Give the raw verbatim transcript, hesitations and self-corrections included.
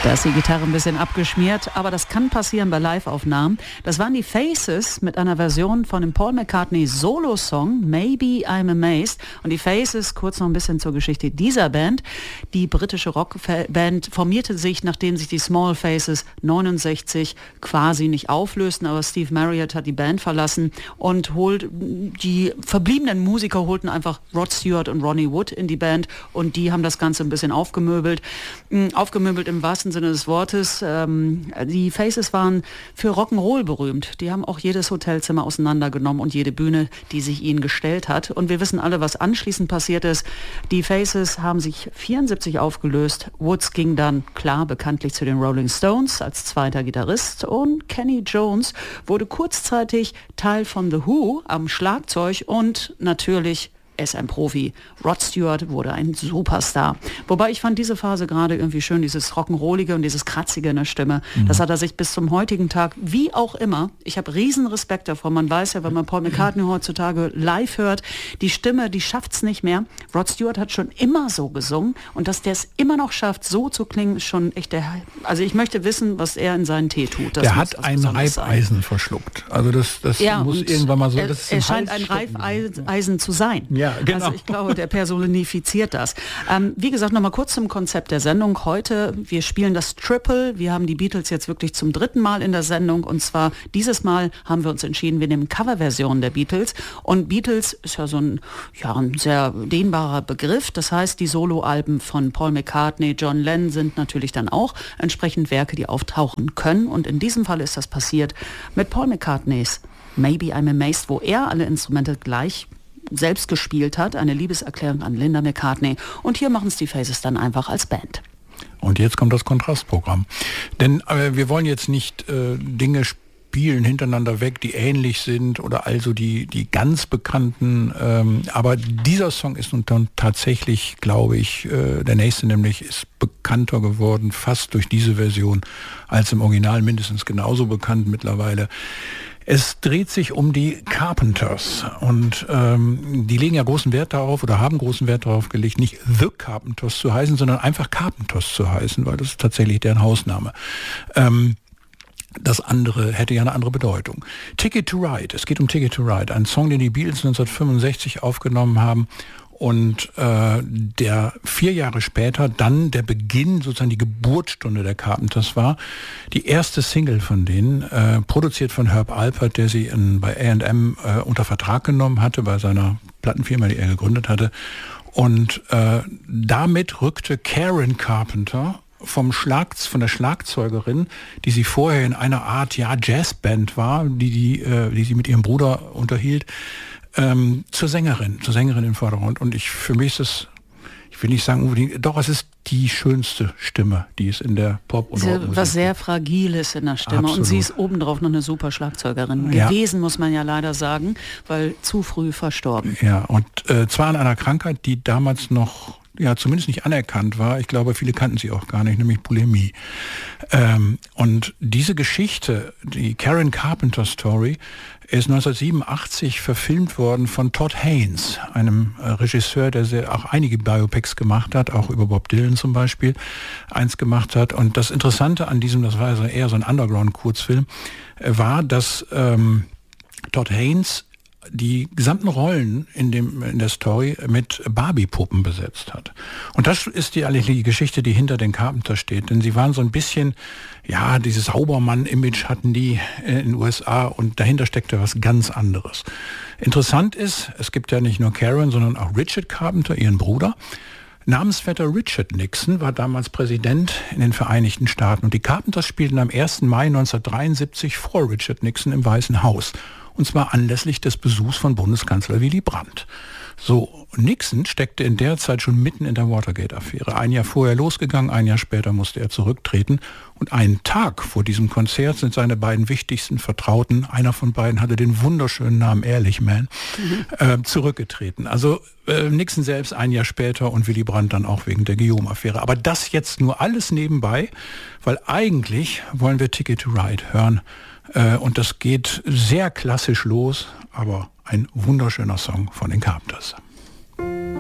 Da ist die Gitarre ein bisschen abgeschmiert, aber das kann passieren bei Live-Aufnahmen. Das waren die Faces mit einer Version von dem Paul McCartney Solo-Song Maybe I'm Amazed. Und die Faces, kurz noch ein bisschen zur Geschichte dieser Band. Die britische Rockband formierte sich, nachdem sich die Small Faces neunundsechzig quasi nicht auflösten, aber Steve Marriott hat die Band verlassen und holt die verbliebenen Musiker holten einfach Rod Stewart und Ronnie Wood in die Band und die haben das Ganze ein bisschen aufgemöbelt. Aufgemöbelt im wahrsten Sinne des Wortes. Ähm, die Faces waren für Rock'n'Roll berühmt. Die haben auch jedes Hotelzimmer auseinandergenommen und jede Bühne, die sich ihnen gestellt hat. Und wir wissen alle, was anschließend passiert ist. Die Faces haben sich vierundsiebzig aufgelöst. Woods ging dann klar bekanntlich zu den Rolling Stones als zweiter Gitarrist und Kenny Jones wurde kurzzeitig Teil von The Who am Schlagzeug und natürlich er ist ein Profi. Rod Stewart wurde ein Superstar. Wobei ich fand diese Phase gerade irgendwie schön, dieses Rock'n'Rollige und dieses Kratzige in der Stimme. Mhm. Das hat er sich bis zum heutigen Tag, wie auch immer, ich habe riesen Respekt davor. Man weiß ja, wenn man Paul McCartney heutzutage live hört, die Stimme, die schafft's nicht mehr. Rod Stewart hat schon immer so gesungen und dass der es immer noch schafft, so zu klingen, ist schon echt der... Also ich möchte wissen, was er in seinen Tee tut. Das der hat ein Reibeisen verschluckt. Also das, das ja, muss irgendwann mal so... Er, das er scheint ein Reifeisen zu sein. Ja. Genau. Also ich glaube, der personifiziert das. Ähm, wie gesagt, nochmal kurz zum Konzept der Sendung. Heute, wir spielen das Triple. Wir haben die Beatles jetzt wirklich zum dritten Mal in der Sendung. Und zwar dieses Mal haben wir uns entschieden, wir nehmen Coverversionen der Beatles. Und Beatles ist ja so ein, ja, ein sehr dehnbarer Begriff. Das heißt, die Soloalben von Paul McCartney, John Lennon sind natürlich dann auch entsprechend Werke, die auftauchen können. Und in diesem Fall ist das passiert mit Paul McCartneys Maybe I'm Amazed, wo er alle Instrumente gleich selbst gespielt hat, eine Liebeserklärung an Linda McCartney. Und hier machen es die Faces dann einfach als Band. Und jetzt kommt das Kontrastprogramm. Denn äh, wir wollen jetzt nicht äh, Dinge spielen hintereinander weg, die ähnlich sind oder also die, die ganz bekannten. Ähm, aber dieser Song ist nun dann tatsächlich, glaube ich, äh, der nächste nämlich ist bekannter geworden, fast durch diese Version, als im Original mindestens genauso bekannt mittlerweile. Es dreht sich um die Carpenters und ähm, die legen ja großen Wert darauf oder haben großen Wert darauf gelegt, nicht The Carpenters zu heißen, sondern einfach Carpenters zu heißen, weil das ist tatsächlich deren Hausname. Ähm, das andere hätte ja eine andere Bedeutung. Ticket to Ride, es geht um Ticket to Ride, ein Song, den die Beatles neunzehnhundertfünfundsechzig aufgenommen haben. Und äh, der vier Jahre später dann der Beginn, sozusagen die Geburtsstunde der Carpenters war. Die erste Single von denen, äh, produziert von Herb Alpert, der sie in, bei A and M äh, unter Vertrag genommen hatte, bei seiner Plattenfirma, die er gegründet hatte. Und äh, damit rückte Karen Carpenter vom Schlag, von der Schlagzeugerin, die sie vorher in einer Art ja Jazzband war, die, die, äh, die sie mit ihrem Bruder unterhielt, Ähm, zur Sängerin, zur Sängerin im Vordergrund. Und ich, für mich ist es, ich will nicht sagen unbedingt, doch, es ist die schönste Stimme, die es in der Pop- und Rockmusik was sehr Fragiles in der Stimme. Absolut. Und sie ist obendrauf noch eine super Schlagzeugerin ja. gewesen, muss man ja leider sagen, weil zu früh verstorben. Ja, und äh, zwar an einer Krankheit, die damals noch ja zumindest nicht anerkannt war. Ich glaube, viele kannten sie auch gar nicht, nämlich Bulimie. Ähm, und diese Geschichte, die Karen Carpenter Story, ist neunzehnhundertsiebenundachtzig verfilmt worden von Todd Haynes, einem äh, Regisseur, der sehr, auch einige Biopics gemacht hat, auch über Bob Dylan zum Beispiel, eins gemacht hat. Und das Interessante an diesem, das war also eher so ein Underground-Kurzfilm, äh, war, dass ähm, Todd Haynes die gesamten Rollen in dem in der Story mit Barbie-Puppen besetzt hat. Und das ist die eigentlich die Geschichte, die hinter den Carpenters steht. Denn sie waren so ein bisschen, ja, dieses Saubermann-Image hatten die in den U S A und dahinter steckte was ganz anderes. Interessant ist, es gibt ja nicht nur Karen, sondern auch Richard Carpenter, ihren Bruder. Namensvetter Richard Nixon war damals Präsident in den Vereinigten Staaten und die Carpenters spielten am ersten Mai neunzehnhundertdreiundsiebzig vor Richard Nixon im Weißen Haus. Und zwar anlässlich des Besuchs von Bundeskanzler Willy Brandt. So, Nixon steckte in der Zeit schon mitten in der Watergate-Affäre. Ein Jahr vorher losgegangen, ein Jahr später musste er zurücktreten. Und einen Tag vor diesem Konzert sind seine beiden wichtigsten Vertrauten, einer von beiden hatte den wunderschönen Namen Ehrlichman, mhm. äh, zurückgetreten. Also äh, Nixon selbst ein Jahr später und Willy Brandt dann auch wegen der Guillaume-Affäre. Aber das jetzt nur alles nebenbei, weil eigentlich wollen wir Ticket to Ride hören. Äh, und das geht sehr klassisch los, aber ein wunderschöner Song von den Carpenters.